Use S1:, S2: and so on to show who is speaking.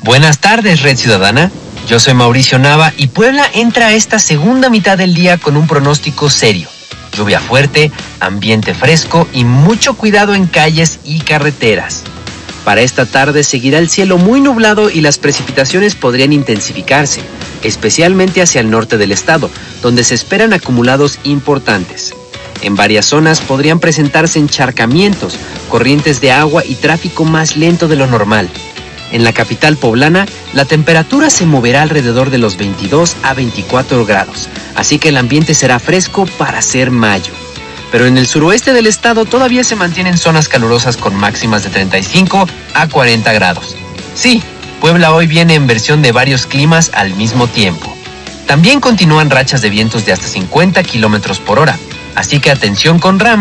S1: Buenas tardes, Red Ciudadana. Yo soy Mauricio Nava y Puebla entra a esta segunda mitad del día con un pronóstico serio. Lluvia fuerte, ambiente fresco y mucho cuidado en calles y carreteras. Para esta tarde seguirá el cielo muy nublado y las precipitaciones podrían intensificarse, especialmente hacia el norte del estado, donde se esperan acumulados importantes. En varias zonas podrían presentarse encharcamientos, corrientes de agua y tráfico más lento de lo normal. En la capital poblana, la temperatura se moverá alrededor de los 22 a 24 grados, así que el ambiente será fresco para ser mayo. Pero en el suroeste del estado todavía se mantienen zonas calurosas con máximas de 35 a 40 grados. Sí, Puebla hoy viene en versión de varios climas al mismo tiempo. También continúan rachas de vientos de hasta 50 kilómetros por hora, así que atención con ramas.